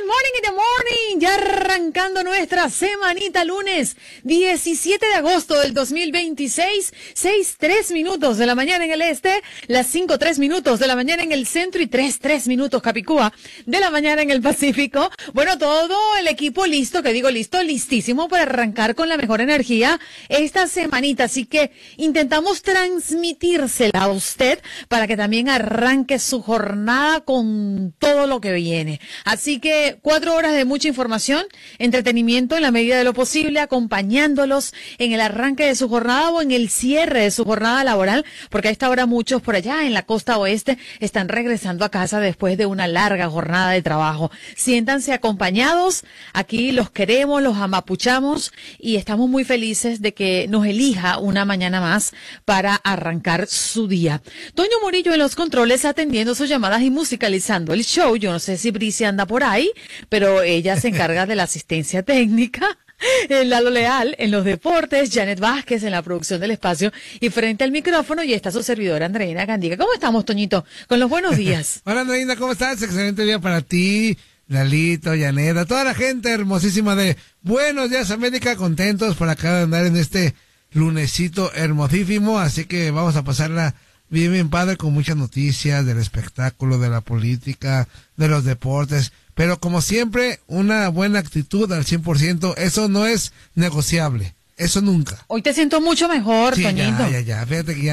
morning in the morning, ya arrancando nuestra semanita lunes 17 de agosto del 2026, 6:03 minutos de la mañana en el este, las 5:03 minutos de la mañana en el centro y 3:03 minutos Capicúa de la mañana en el Pacífico. Bueno, todo el equipo listo, que digo listo, listísimo para arrancar con la mejor energía esta semanita, así que intentamos transmitírsela a usted para que también arranque su jornada con todo lo que viene. Así que 4 horas de mucha información, entretenimiento en la medida de lo posible, acompañándolos en el arranque de su jornada o en el cierre de su jornada laboral, porque a esta hora muchos por allá en la costa oeste están regresando a casa después de una larga jornada de trabajo. Siéntanse acompañados, aquí los queremos, los amapuchamos y estamos muy felices de que nos elija una mañana más para arrancar su día. Toño Murillo en los controles atendiendo sus llamadas y musicalizando el show. Yo no sé si Bricia anda por ahí, pero ella se encarga de la asistencia técnica. Lalo Leal en los deportes, Janet Vázquez en la producción del espacio y frente al micrófono y está su servidora Andreina Gandiga. ¿Cómo estamos, Toñito? Con los buenos días. Hola, Andreina, ¿cómo estás? Excelente día para ti, Lalito, Janet, a toda la gente hermosísima de Buenos Días América, contentos por acá de andar en este lunesito hermosísimo, así que vamos a pasarla bien padre con muchas noticias del espectáculo, de la política, de los deportes, pero como siempre, una buena actitud al 100%, eso no es negociable, eso nunca. Hoy te siento mucho mejor, sí, Toñito. Ya, fíjate que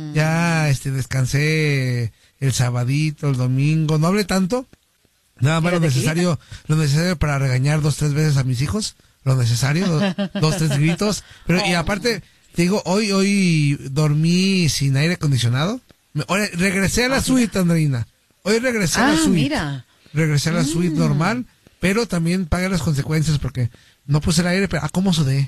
ya descansé el sabadito, el domingo, no hablé tanto, nada más lo necesario para regañar 2-3 veces a mis hijos, lo necesario, 2-3 gritos, pero y aparte, te digo, hoy dormí sin aire acondicionado. Regresé a la suite, Andreina. Hoy regresé a la suite. Mira. Regresé a la suite normal, pero también pagué las consecuencias porque no puse el aire, pero ¿cómo sudé?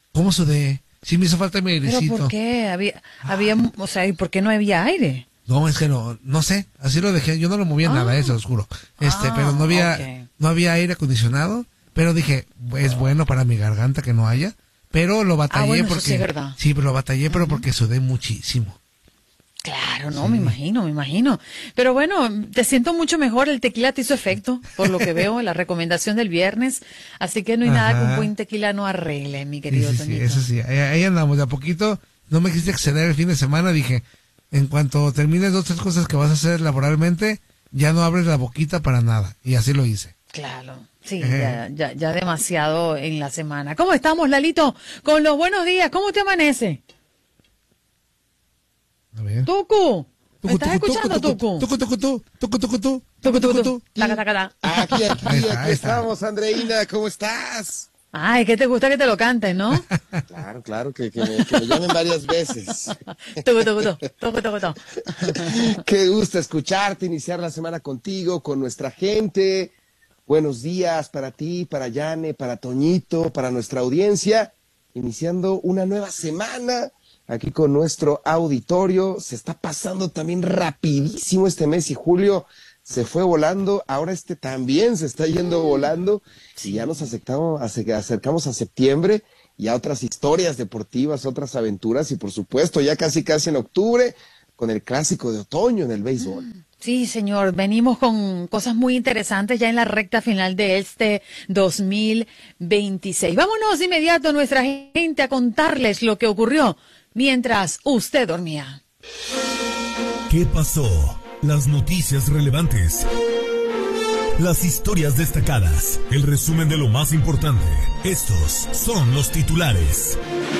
Sí me hizo falta mi airecito. ¿Pero por qué? O sea, ¿y por qué no había aire? No, es que no sé, así lo dejé, yo no lo movía nada, eso os juro. Pero no había aire acondicionado, pero dije, es bueno para mi garganta que no haya. Pero lo batallé porque sí, es verdad. Sí, pero lo batallé, pero porque sudé muchísimo. Claro, no, sí. me imagino. Pero bueno, te siento mucho mejor, el tequila te hizo efecto, por lo que veo, la recomendación del viernes, así que no hay nada que un buen tequila no arregle, mi querido Toñito. Sí, eso sí, ahí andamos, de a poquito, no me quise exceder el fin de semana, dije, en cuanto termines 2-3 cosas que vas a hacer laboralmente, ya no abres la boquita para nada, y así lo hice. Claro. Sí, ya demasiado en la semana. ¿Cómo estamos, Lalito? Con los buenos días, ¿cómo te amanece? A ver. Tucu, ¿me estás escuchando, Tucu? Tucu. Aquí estamos, Andreina, ¿cómo estás? Ay, que te gusta que te lo cantes, ¿no? Claro, que me llamen varias veces. Tucu. Qué gusto escucharte, iniciar la semana contigo, con nuestra gente. Buenos días para ti, para Yane, para Toñito, para nuestra audiencia, iniciando una nueva semana aquí con nuestro auditorio. Se está pasando también rapidísimo este mes y julio se fue volando, ahora también se está yendo volando y ya nos acercamos a septiembre y a otras historias deportivas, otras aventuras y por supuesto ya casi en octubre con el clásico de otoño en el béisbol. Sí, señor, venimos con cosas muy interesantes ya en la recta final de este 2026. Vámonos de inmediato, nuestra gente, a contarles lo que ocurrió mientras usted dormía. ¿Qué pasó? Las noticias relevantes. Las historias destacadas. El resumen de lo más importante. Estos son los titulares.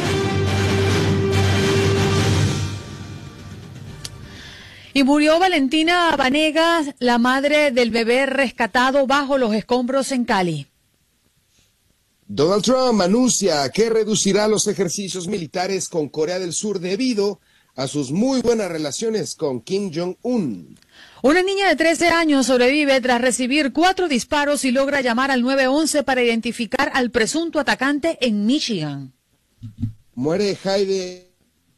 Y murió Valentina Vanegas, la madre del bebé rescatado bajo los escombros en Cali. Donald Trump anuncia que reducirá los ejercicios militares con Corea del Sur debido a sus muy buenas relaciones con Kim Jong-un. Una niña de 13 años sobrevive tras recibir 4 disparos y logra llamar al 911 para identificar al presunto atacante en Michigan. Muere Heidi,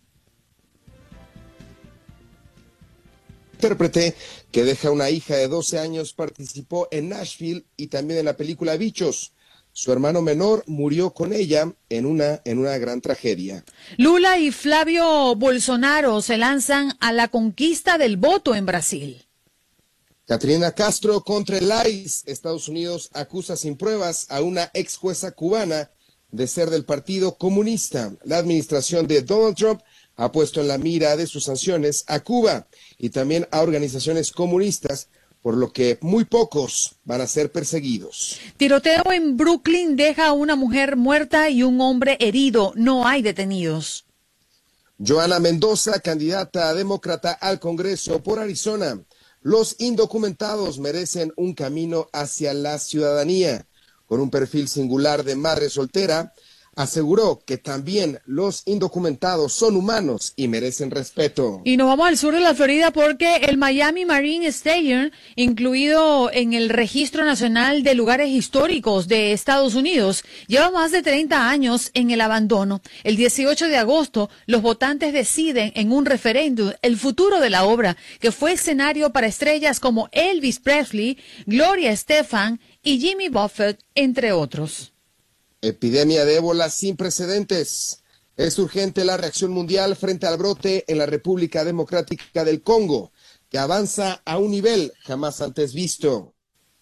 intérprete que deja una hija de 12 años, participó en Nashville y también en la película Bichos. Su hermano menor murió con ella en una gran tragedia. Lula y Flavio Bolsonaro se lanzan a la conquista del voto en Brasil. Catrina Castro contra el ICE. Estados Unidos acusa sin pruebas a una ex jueza cubana de ser del Partido Comunista. La administración de Donald Trump ha puesto en la mira de sus sanciones a Cuba y también a organizaciones comunistas, por lo que muy pocos van a ser perseguidos. Tiroteo en Brooklyn deja a una mujer muerta y un hombre herido. No hay detenidos. Joana Mendoza, candidata demócrata al Congreso por Arizona. Los indocumentados merecen un camino hacia la ciudadanía. Con un perfil singular de madre soltera, aseguró que también los indocumentados son humanos y merecen respeto. Y nos vamos al sur de la Florida porque el Miami Marine Stadium, incluido en el Registro Nacional de Lugares Históricos de Estados Unidos, lleva más de 30 años en el abandono. El 18 de agosto, los votantes deciden en un referéndum el futuro de la obra, que fue escenario para estrellas como Elvis Presley, Gloria Estefan y Jimmy Buffett, entre otros. Epidemia de ébola sin precedentes. Es urgente la reacción mundial frente al brote en la República Democrática del Congo, que avanza a un nivel jamás antes visto.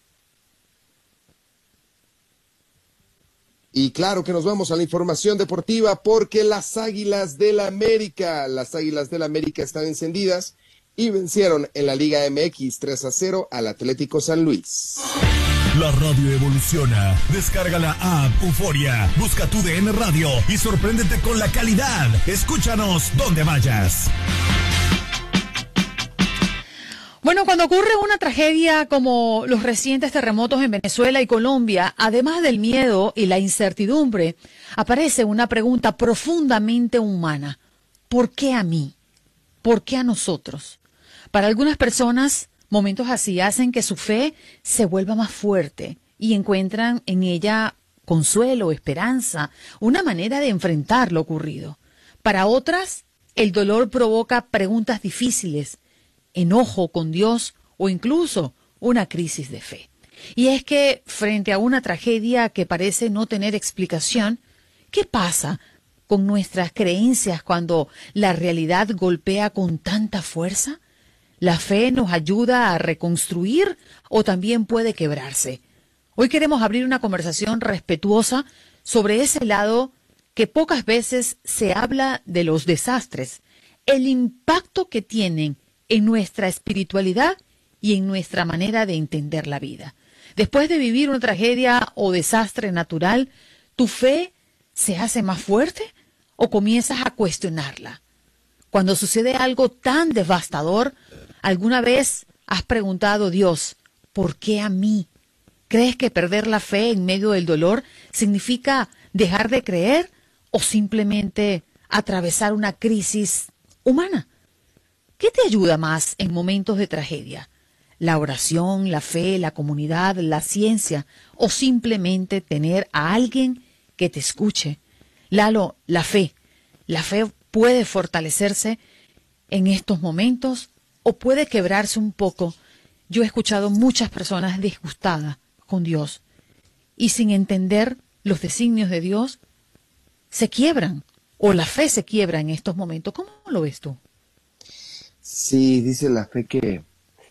Y claro que nos vamos a la información deportiva porque las Águilas del América están encendidas y vencieron en la Liga MX 3-0 al Atlético San Luis. La radio evoluciona. Descarga la app Euforia. Busca tu DN Radio y sorpréndete con la calidad. Escúchanos donde vayas. Bueno, cuando ocurre una tragedia como los recientes terremotos en Venezuela y Colombia, además del miedo y la incertidumbre, aparece una pregunta profundamente humana. ¿Por qué a mí? ¿Por qué a nosotros? Para algunas personas, momentos así hacen que su fe se vuelva más fuerte y encuentran en ella consuelo, esperanza, una manera de enfrentar lo ocurrido. Para otras, el dolor provoca preguntas difíciles, enojo con Dios o incluso una crisis de fe. Y es que frente a una tragedia que parece no tener explicación, ¿qué pasa con nuestras creencias cuando la realidad golpea con tanta fuerza? ¿La fe nos ayuda a reconstruir o también puede quebrarse? Hoy queremos abrir una conversación respetuosa sobre ese lado que pocas veces se habla de los desastres, el impacto que tienen en nuestra espiritualidad y en nuestra manera de entender la vida. Después de vivir una tragedia o desastre natural, ¿tu fe se hace más fuerte o comienzas a cuestionarla? Cuando sucede algo tan devastador, ¿alguna vez has preguntado, Dios, ¿por qué a mí? ¿Crees que perder la fe en medio del dolor significa dejar de creer o simplemente atravesar una crisis humana? ¿Qué te ayuda más en momentos de tragedia? ¿La oración, la fe, la comunidad, la ciencia o simplemente tener a alguien que te escuche? Lalo, la fe puede fortalecerse en estos momentos o puede quebrarse un poco. Yo he escuchado muchas personas disgustadas con Dios y sin entender los designios de Dios se quiebran o la fe se quiebra en estos momentos. ¿Cómo lo ves tú? Sí, dice la fe que